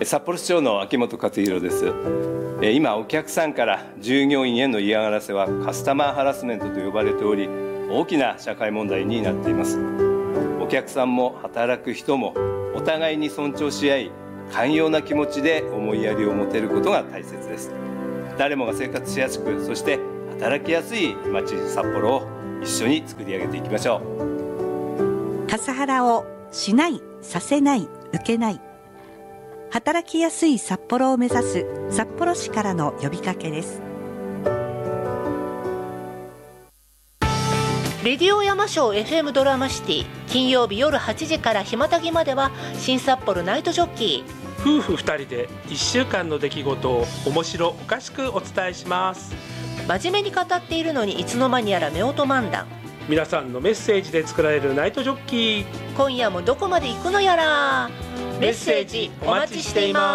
札幌市長の秋元克弘です。今お客さんから従業員への嫌がらせはカスタマーハラスメントと呼ばれており、大きな社会問題になっています。お客さんも働く人もお互いに尊重し合い、寛容な気持ちで思いやりを持てることが大切です。誰もが生活しやすく、そして働きやすい街札幌を一緒に作り上げていきましょう。カスハラをしない、させない、受けない。働きやすい札幌を目指す札幌市からの呼びかけです。 レディオ山椒 FM ドラマシティ、金曜日夜8時からひまたぎまでは新札幌ナイトジョッキー。 夫婦2人で1週間の出来事を面白おかしくお伝えします。 真面目に語っているのにいつの間にやら夫婦漫談。 皆さんのメッセージで作られるナイトジョッキー、 今夜もどこまで行くのやら。メッセージお待ちしています。